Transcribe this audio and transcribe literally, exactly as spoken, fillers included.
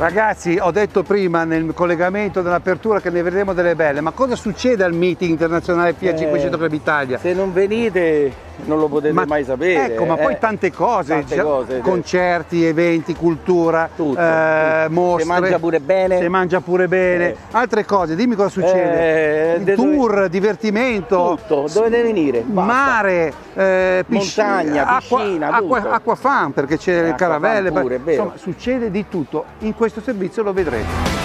Ragazzi, ho detto prima nel collegamento dell'apertura che ne vedremo delle belle, ma cosa succede al meeting internazionale Fiat eh, cinquecento Club Italia? Se non venite non lo potete ma, mai sapere. Ecco, ma eh, poi tante cose, tante cioè, cose concerti, eventi, cultura, tutto, eh, tutto. mostre. Si mangia pure bene. Si mangia pure bene. Eh. Altre cose, dimmi cosa succede. Eh, Tour, dove... divertimento. Tutto, dovete venire. Basta. Mare, eh, montagna, piscina, acqua, tutto. acqua fan perché c'è le caravelle. Pure, insomma, succede di tutto. In questo servizio lo vedrete.